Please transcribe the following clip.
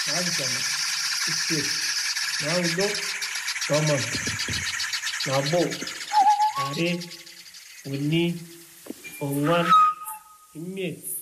Nabitama, Isir, Naudo, Roman, Nabo, Are, Winnie, Onwan, Imit.